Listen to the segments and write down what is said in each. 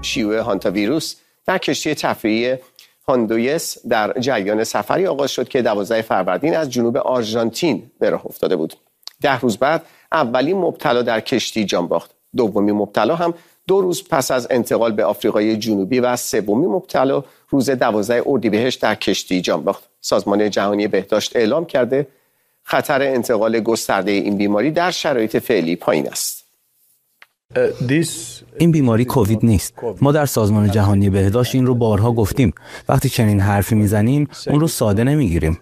شیوع هانتا ویروس در کشتی تفریحی هاندویس در جریان سفری آغاز شد که 12 فروردین از جنوب آرژانتین به راه افتاده بود. 10 روز بعد اولین مبتلا در کشتی جان باخت. دومین مبتلا هم 2 روز پس از انتقال به آفریقای جنوبی و سومین مبتلا روز 12 اردیبهشت در کشتی جان باخت. سازمان جهانی بهداشت اعلام کرده خطر انتقال گسترده این بیماری در شرایط فعلی پایین است. این بیماری کووید نیست. ما در سازمان جهانی بهداشت این رو بارها گفتیم. وقتی چنین حرفی میزنیم اون رو ساده نمیگیریم.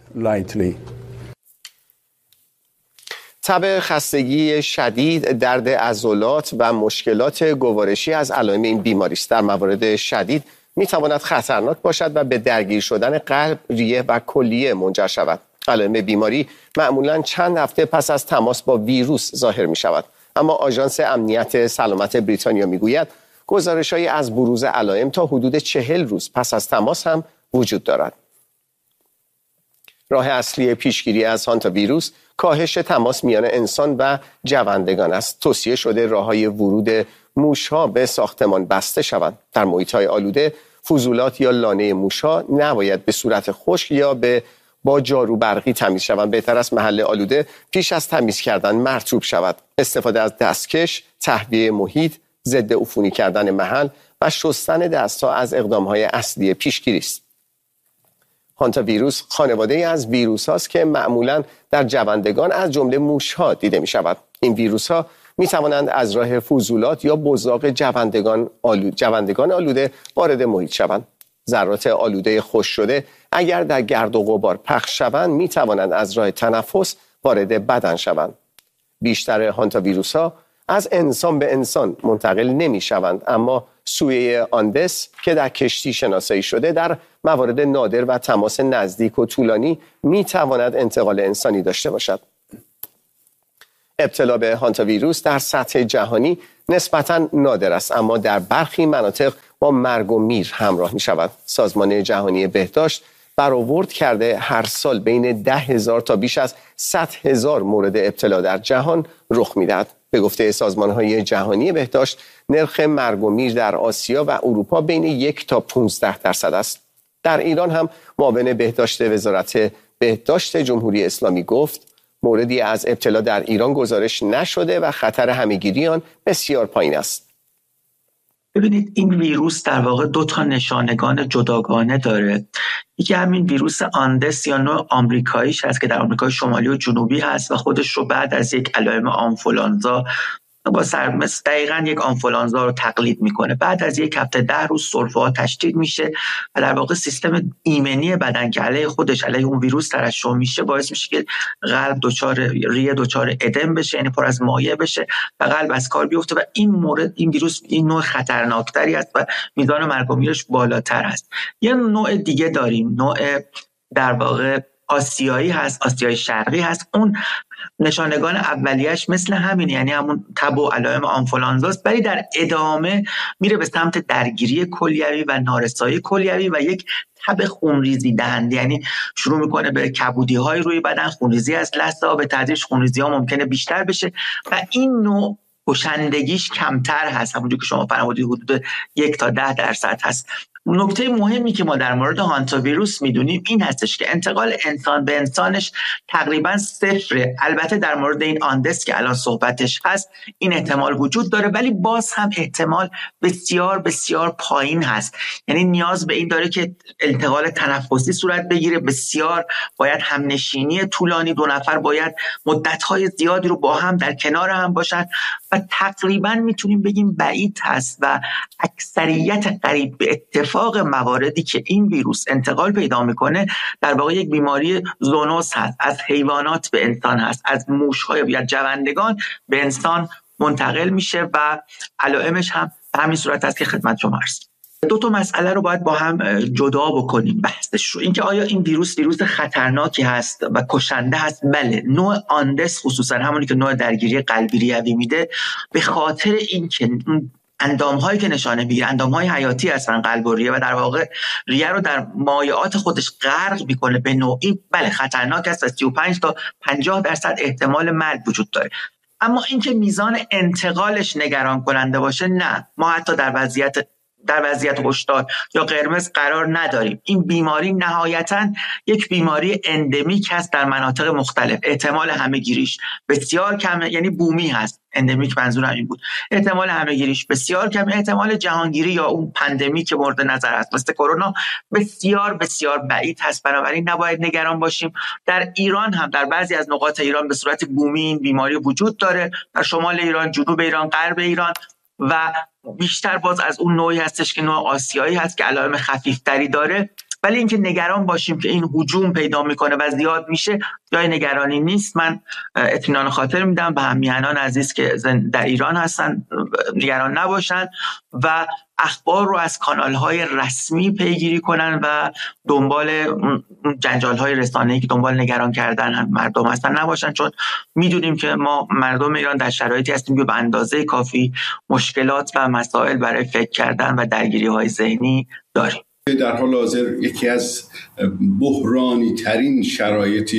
تب، خستگی شدید، درد عضلات و مشکلات گوارشی از علائم این بیماری است. در موارد شدید میتواند خطرناک باشد و به درگیر شدن قلب، ریه و کلیه منجر شود. علائم بیماری معمولاً چند هفته پس از تماس با ویروس ظاهر می شود. اما آژانس امنیت سلامت بریتانیا میگوید گزارش‌هایی از بروز علائم تا حدود 40 روز پس از تماس هم وجود دارد. راه اصلی پیشگیری از هانتا ویروس کاهش تماس میان انسان و جوندگان است. توصیه شده راه‌های ورود موش‌ها به ساختمان بسته شوند. در محیط‌های آلوده فضولات یا لانه موش‌ها نباید به صورت خشک یا با جارو برقی تمیز شوند. بهتر است محل آلوده پیش از تمیز کردن مرطوب شود. استفاده از دستکش، تهویه محیط، ضد عفونی کردن محل و شستن دست‌ها از اقدام‌های اصلی پیشگیری است. هانتا ویروس خانواده‌ای از ویروس‌هاست که معمولاً در جوندگان از جمله موش‌ها دیده می‌شود. این ویروس‌ها می‌توانند از راه فضولات یا بزاق جوندگان آلوده وارد محیط شوند. ذرات آلوده خشک شده اگر در گرد و غبار پخش شوند می‌توانند از راه تنفس وارد بدن شوند. بیشتر هانتا ویروس‌ها از انسان به انسان منتقل نمی‌شوند، اما سویه آندس که در کشتی شناسایی شده در موارد نادر و تماس نزدیک و طولانی می‌تواند انتقال انسانی داشته باشد. ابتلا به هانتا ویروس در سطح جهانی نسبتاً نادر است، اما در برخی مناطق با مرگ و میر همراه می شود. سازمان جهانی بهداشت برآورد کرده هر سال بین 10,000 تا بیش از 100,000 مورد ابتلا در جهان رخ می دهد. به گفته سازمان‌های جهانی بهداشت نرخ مرگ و میر در آسیا و اروپا بین 1 تا 15% است. در ایران هم معاون بهداشت وزارت بهداشت جمهوری اسلامی گفت موردی از ابتلا در ایران گزارش نشده و خطر همه‌گیری آن بسیار پایین است. ببینید این ویروس در واقع 2 نشانگان جداگانه داره. یکی همین ویروس آندس یا نوع آمریکاییش هست که در آمریکای شمالی و جنوبی هست و خودش رو بعد از یک علائم آنفولانزا با سرمس دقیقاً یک آنفولانزا رو تقلید میکنه. بعد از 1 هفته 10 روز سرفه‌ها تشدید میشه و در واقع سیستم ایمنی بدن که علیه خودش علیه اون ویروس ترشح میشه باعث میشه که قلب ریه دچار ادم بشه، یعنی پر از مایع بشه و قلب از کار بیفته و این ویروس این نوع خطرناکتری است و میزان مرگ و میرش بالاتر است. یه نوع دیگه داریم، نوع در واقع آسیایی هست، آسیای شرقی هست. اون نشانگان اولیه‌اش مثل همین، یعنی همون تب و علائم آنفولانزاست، ولی در ادامه میره به سمت درگیری کلیوی و نارسایی کلیوی و یک تب خونریزی دهنده، یعنی شروع میکنه به کبودی‌های روی بدن، خونریزی از لثه‌ها، به تدریج خونریزی‌ها ممکنه بیشتر بشه و این نوع کشندگیش کمتر هست، همونجور که شما فرمودید حدود 1 تا 10% هست. نکته مهمی که ما در مورد هانتا ویروس میدونیم این هستش که انتقال انسان به انسانش تقریبا 0. البته در مورد این آندس که الان صحبتش هست این احتمال وجود داره، ولی باز هم احتمال بسیار بسیار پایین هست. یعنی نیاز به این داره که انتقال تنفسی صورت بگیره، بسیار باید همنشینی طولانی، 2 نفر باید مدت‌های زیادی رو با هم در کنار هم باشن و تقریبا میتونیم بگیم بعید هست و اکثریت قریب به اتفاق مواردی که این ویروس انتقال پیدا میکنه در واقع یک بیماری زونوز هست، از حیوانات به انسان هست، از موش‌های یا جوندگان به انسان منتقل میشه و علائمش هم به همین صورت است که خدمت شما عرض کردم. 2 مسئله رو باید با هم جدا بکنیم بحثش رو. اینکه آیا این ویروس خطرناکی هست و کشنده هست؟ بله. نوع آندس خصوصا همونی که نوع درگیری قلبی ریوی میده، به خاطر اینکه اندام‌هایی که نشانه میگیره اندام‌های حیاتی هستن قلب و ریه و در واقع ریه رو در مایعات خودش غرق میکنه به نوعی، بله خطرناک است و 35 تا 50% احتمال مرگ وجود داره. اما اینکه میزان انتقالش نگران کننده باشه نه. ما حتی در وضعیت در وضعیت هشدار یا قرمز قرار نداریم. این بیماری نهایتاً یک بیماری اندمیک هست در مناطق مختلف. احتمال همه‌گیریش بسیار کمه، یعنی بومی هست. اندمیک منظورم این بود. احتمال همه‌گیریش بسیار کمه، احتمال جهانگیری یا اون پندمیک که مورد نظر هست مثل کرونا بسیار بسیار بعید هست. بنابراین نباید نگران باشیم. در ایران هم در بعضی از نقاط ایران به صورت بومی این بیماری وجود داره، در شمال ایران، جنوب ایران، غرب ایران، و بیشتر باز از اون نوعی هستش که نوع آسیایی هست که علائم خفیفتری داره. ولی اینکه نگران باشیم که این هجوم پیدا میکنه و زیاد میشه جای نگرانی نیست. من اطمینان خاطر میدم به همیهنان عزیز که در ایران هستن نگران نباشن و اخبار رو از کانال‌های رسمی پیگیری کنن و دنبال جنجال‌های رسانه‌ای که دنبال نگران کردن مردم هستن نباشن، چون میدونیم که ما مردم ایران در شرایطی هستیم که به اندازه کافی مشکلات و مسائل برای فکر کردن و درگیری‌های ذهنی داریم. در حال حاضر یکی از بحرانی ترین شرایط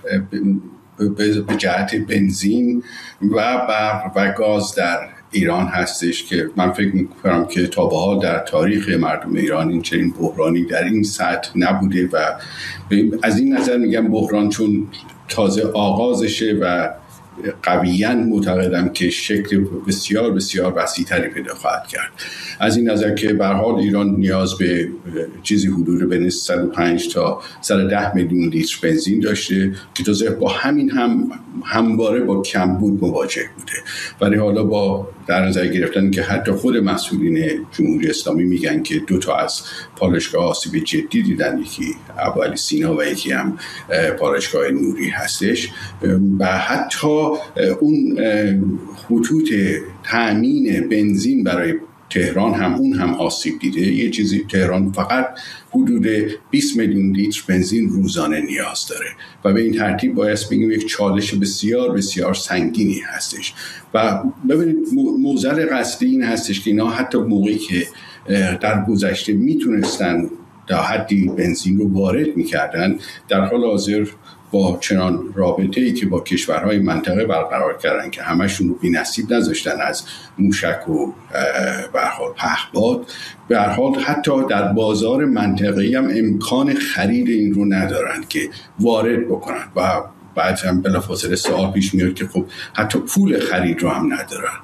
به جهت بنزین و برق و گاز در ایران هستش که من فکر می‌کنم که تا به حال در تاریخ مردم ایران این چنین بحرانی در این سطح نبوده و از این نظر میگم بحران چون تازه آغازشه و قویاً معتقدم که شکل بسیار بسیار وسیع‌تری پیدا خواهد کرد. از این نظر که به هر حال ایران نیاز به چیزی حدود بین 105 تا 110 میلیون لیتر بنزین داشته که تازه با همین همواره با کمبود مواجه بوده. ولی حالا با در نظر گرفتن که حتی خود مسئولین جمهوری اسلامی میگن که 2 تا از پالایشگاه آسیب جدی دیدن، یکی ابوعلی سینا و یکی هم پالایشگاه نوری هستش و حتی اون خطوط تامین بنزین برای تهران هم آسیب دیده. یه چیزی تهران فقط حدود 20 میلیون لیتر بنزین روزانه نیاز داره و به این ترتیب باید بگیم یک چالش بسیار بسیار سنگینی هستش و ببینید موزل قصدی این هستش که اینا حتی موقعی که در گذشته میتونستن تا حدی بنزین رو وارد میکردن، در حال حاضر با چنان رابطه‌ای که با کشورهای منطقه برقرار کردن که همشون رو بی‌نصیب نذاشتن از موشک و به هر حال پهپاد، به هر حال حتی در بازار منطقه‌ای هم امکان خرید این رو ندارن که وارد بکنن و بعد هم بلافاصله سوال پیش میاد که خب حتی پول خرید رو هم ندارن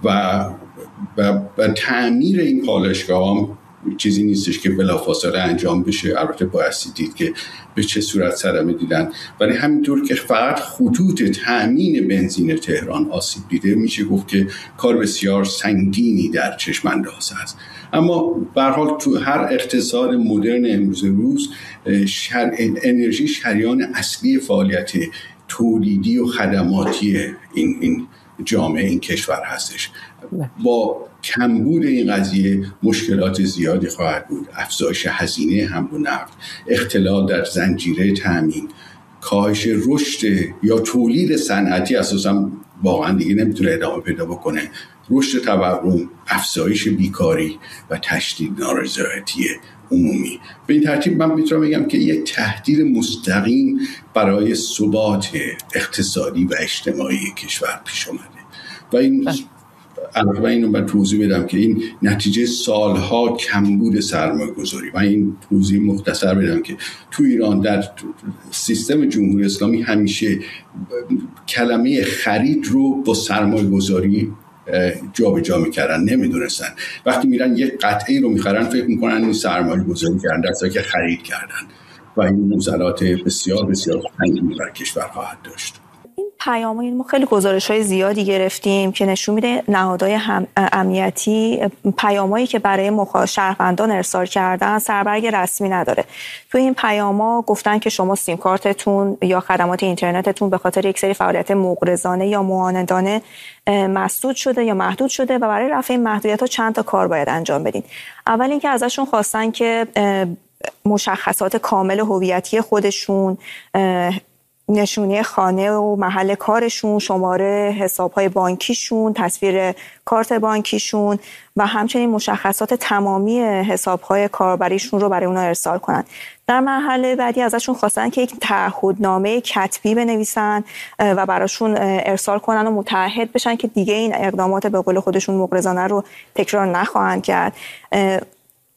و تعمیر این پالایشگاه هم چیزی نیستش که بلافاصله انجام بشه. البته بایستی دید که به چه صورت صدمه دیدن، ولی همینطور که فقط خطوط تامین بنزین تهران آسیب دیده میشه گفت که کار بسیار سنگینی در چشم انداز است. اما به هر حال تو هر اقتصاد مدرن امروز انرژی شریان اصلی فعالیت تولیدی و خدماتی این جامعه این کشور هستش. با کمبود این قضیه مشکلات زیادی خواهد بود. افزایش هزینه حمل و نقل، اختلال در زنجیره تامین، کاهش رشد یا تولید صنعتی اساسا واقعا دیگه نمیتونه ادامه پیدا بکنه، رشد تورم، افزایش بیکاری و تشدید نارضایتی عمومی. به این ترتیب من میتونم بگم که یک تهدید مستقیم برای ثبات اقتصادی و اجتماعی کشور پیش اومده و این البته اینو باید توضیح بدم که این نتیجه سالها کمبود سرمایه‌گذاری و این توضیح مختصر بدم که تو ایران در سیستم جمهوری اسلامی همیشه کلمه خرید رو با سرمایه‌گذاری جابجا میکردن، نمیدونستن. وقتی میرن یک قطعه رو میخرن فکر میکنن این سرمایه‌گذاری کردن، در حالی که خرید کردن و این معضلات بسیار بسیار سنگینی بر کشور خواهد داشت. پیام‌های ما خیلی گزارش‌های زیادی گرفتیم که نشون میده نهادهای امنیتی پیامایی که برای شهروندان ارسال کردن سربرگ رسمی نداره. تو این پیام‌ها گفتن که شما سیم کارتتون یا خدمات اینترنتتون به خاطر یک سری فعالیت مغرضانه یا معاندانه مسدود شده یا محدود شده و برای رفع این محدودیت‌ها چند تا کار باید انجام بدین. اول اینکه ازشون خواستن که مشخصات کامل هویتی خودشون، نشونی خانه و محل کارشون، شماره حساب‌های بانکیشون، تصویر کارت بانکیشون و همچنین مشخصات تمامی حساب‌های کاربریشون رو برای اونا ارسال کنن. در مرحله بعدی ازشون خواستن که یک تعهدنامه کتبی بنویسن و براشون ارسال کنن و متعهد بشن که دیگه این اقدامات به قول خودشون مغرضانه رو تکرار نخواهند کرد.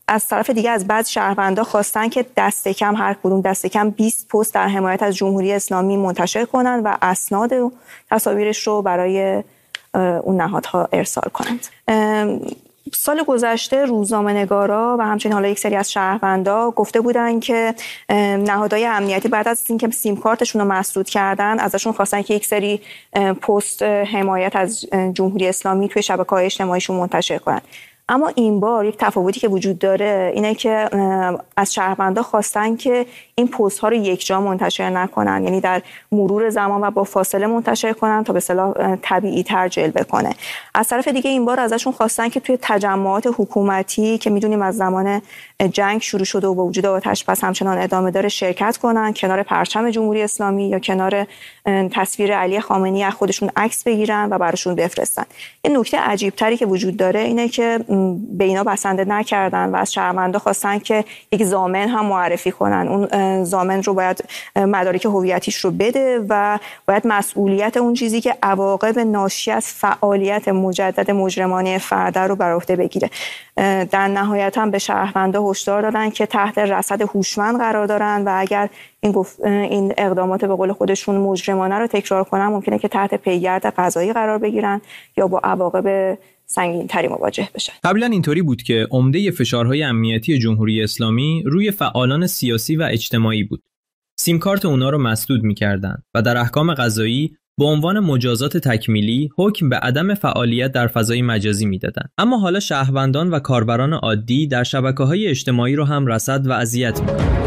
از طرف دیگه از بعض شهروندا خواستن که دست کم هر کدوم دست کم 20 پست در حمایت از جمهوری اسلامی منتشر کنند و اسناد و تصاویرش رو برای اون نهادها ارسال کنند. سال گذشته روزنامه‌نگارا و همچنین حالا یک سری از شهروندا گفته بودن که نهادهای امنیتی بعد از اینکه سیم کارتشون رو مسدود کردن ازشون خواستن که یک سری پست حمایت از جمهوری اسلامی توی شبکه‌های اجتماعیشون منتشر کنن. اما این بار یک تفاوتی که وجود داره اینه که از شهروندا خواستن که این پست ها رو یک جا منتشر نکنن، یعنی در مرور زمان و با فاصله منتشر کنن تا به اصطلاح طبیعی تر جلوه کنه. از طرف دیگه این بار ازشون خواستن که توی تجمعات حکومتی که میدونیم از زمان جنگ شروع شده و با وجود آتش‌بس همچنان ادامه داره شرکت کنن، کنار پرچم جمهوری اسلامی یا کنار تصویر علی خامنه‌ای از خودشون عکس بگیرن و براشون بفرستن. این نکته عجیب تری که وجود داره اینه که به اینا بسنده نکردن و از شهروندا خواستن که یک ضامن هم معرفی کنن. اون ضامن رو باید مدارک هویتیش رو بده و باید مسئولیت اون چیزی که عواقب ناشی از فعالیت مجدد مجرمانه فرد رو بر عهده بگیره. در نهایت هم به شهروندا هشدار دادن که تحت رصد هوشمند قرار دارن و اگر این اقدامات به قول خودشون مجرمانه رو تکرار کنن ممکنه که تحت پیگرد قضایی قرار بگیرن یا با عواقب سنگین‌تری مواجه بشن. قبلا اینطوری بود که عمده فشارهای امنیتی جمهوری اسلامی روی فعالان سیاسی و اجتماعی بود. سیم کارت اونا رو مسدود می‌کردند و در احکام قضایی به عنوان مجازات تکمیلی حکم به عدم فعالیت در فضای مجازی میدادند. اما حالا شهروندان و کاربران عادی در شبکه‌های اجتماعی رو هم رصد و اذیت می‌کنند.